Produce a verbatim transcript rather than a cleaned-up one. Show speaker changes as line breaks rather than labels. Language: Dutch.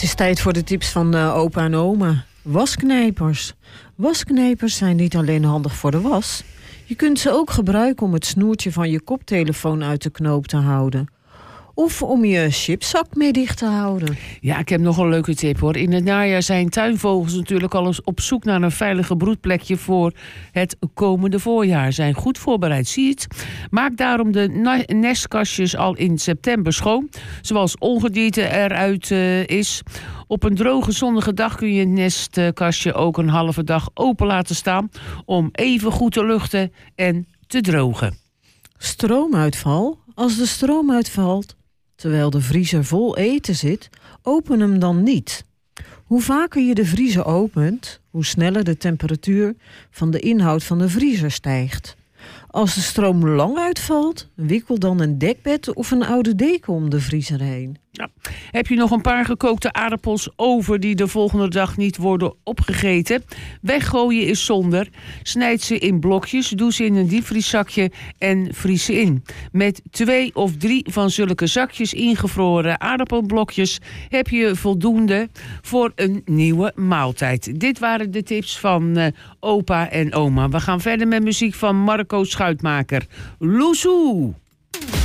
Het is tijd voor de tips van uh, opa en oma. Wasknijpers. Wasknijpers zijn niet alleen handig voor de was. Je kunt ze ook gebruiken om het snoertje van je koptelefoon uit de knoop te houden. Of om je chipszak mee dicht te houden.
Ja, ik heb nog een leuke tip hoor. In het najaar zijn tuinvogels natuurlijk al eens op zoek naar een veilige broedplekje voor het komende voorjaar. Zijn goed voorbereid, zie je het? Maak daarom de na- nestkastjes al in september schoon. Zoals ongedierte eruit uh, is. Op een droge zonnige dag kun je het nestkastje ook een halve dag open laten staan. Om even goed te luchten en te drogen.
Stroomuitval. Als de stroom uitvalt terwijl de vriezer vol eten zit, open hem dan niet. Hoe vaker je de vriezer opent, hoe sneller de temperatuur van de inhoud van de vriezer stijgt. Als de stroom lang uitvalt, wikkel dan een dekbed of een oude deken om de vriezer heen.
Ja. Heb je nog een paar gekookte aardappels over die de volgende dag niet worden opgegeten? Weggooien is zonde. Snijd ze in blokjes, doe ze in een diepvrieszakje en vries ze in. Met twee of drie van zulke zakjes ingevroren aardappelblokjes heb je voldoende voor een nieuwe maaltijd. Dit waren de tips van uh, opa en oma. We gaan verder met muziek van Marco Schuitmaker. Loesoe!